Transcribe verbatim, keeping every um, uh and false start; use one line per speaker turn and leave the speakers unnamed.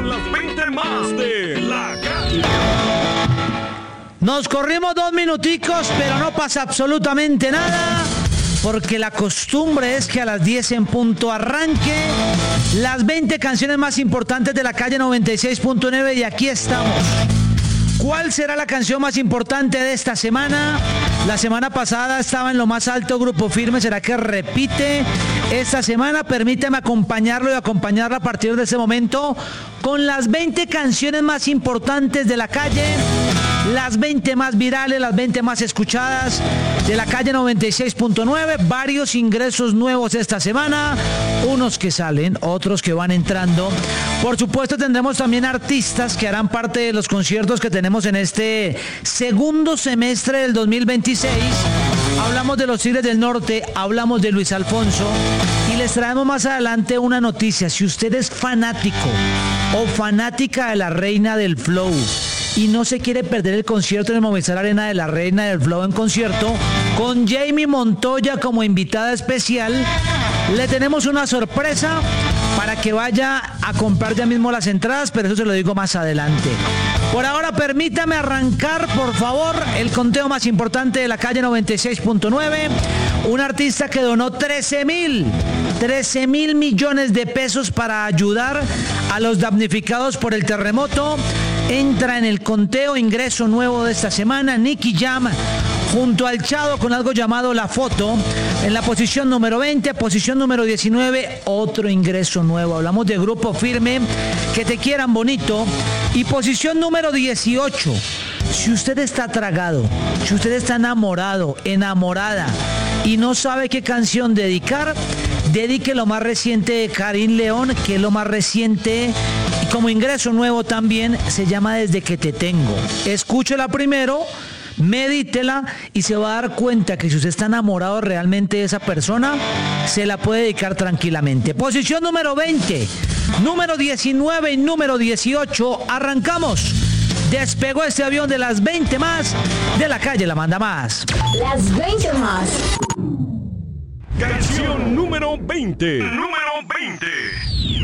con las veinte más de La Calle.
Nos corrimos dos minuticos, pero no pasa absolutamente nada, porque la costumbre es que a las diez en punto arranque las veinte canciones más importantes de La Calle noventa y seis punto nueve y aquí estamos. ¿Cuál será la canción más importante de esta semana? La semana pasada estaba en lo más alto Grupo Firme. ¿Será que repite esta semana? Permítame acompañarlo y acompañarlo a partir de ese momento con las veinte canciones más importantes de La Calle, las veinte más virales, las veinte más escuchadas de La Calle noventa y seis punto nueve. Varios ingresos nuevos esta semana, unos que salen, otros que van entrando. Por supuesto tendremos también artistas que harán parte de los conciertos que tenemos en este segundo semestre del dos mil veintiséis. Hablamos de los Tigres del Norte, hablamos de Luis Alfonso y les traemos más adelante una noticia. Si usted es fanático o fanática de la Reina del Flow y no se quiere perder el concierto en el Movistar Arena de la Reina del Flow en concierto, con Jamie Montoya como invitada especial, le tenemos una sorpresa para que vaya a comprar ya mismo las entradas, pero eso se lo digo más adelante. Por ahora permítame arrancar, por favor, el conteo más importante de La Calle noventa y seis punto nueve. Un artista que donó trece mil millones de pesos para ayudar a los damnificados por el terremoto. Entra en el conteo, ingreso nuevo de esta semana, Nicky Jam junto al Chado con algo llamado La Foto. En la posición número veinte, posición número diecinueve, otro ingreso nuevo. Hablamos de Grupo Firme, Que Te Quieran Bonito. Y posición número dieciocho. Si usted está tragado, si usted está enamorado, enamorada y no sabe qué canción dedicar, dedique lo más reciente de Karim León, que es lo más reciente. Y como ingreso nuevo también se llama Desde que te tengo. Escúchela primero, medítela y se va a dar cuenta que si usted está enamorado realmente de esa persona, se la puede dedicar tranquilamente. Posición número veinte, número diecinueve y número dieciocho. Arrancamos. Despegó este avión de las veinte más de La Calle, la manda más.
Las veinte más.
Canción número veinte. Número veinte.